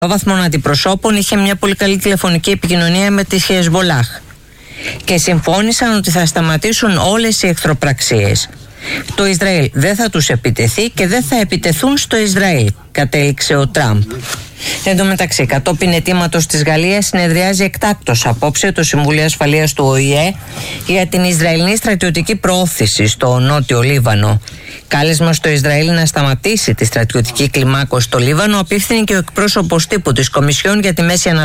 βαθμών αντιπροσώπων είχε μια πολύ καλή τηλεφωνική επικοινωνία με τη Χεσμπολάχ και συμφώνησαν ότι θα σταματήσουν όλες οι εχθροπραξίες. Το Ισραήλ δεν θα τους επιτεθεί και δεν θα επιτεθούν στο Ισραήλ, κατέληξε ο Τραμπ. Εν τω μεταξύ, κατόπιν αιτήματος της Γαλλίας, συνεδριάζει εκτάκτως απόψε το Συμβούλιο Ασφαλείας του ΟΗΕ για την Ισραηλινή στρατιωτική προώθηση στο Νότιο Λίβανο. Κάλεσμα στο Ισραήλ να σταματήσει τη στρατιωτική κλιμάκωση στο Λίβανο απίφθινε και ο εκπρόσωπος τύπου της Κομισιόν για τη Μέση Ανατολή.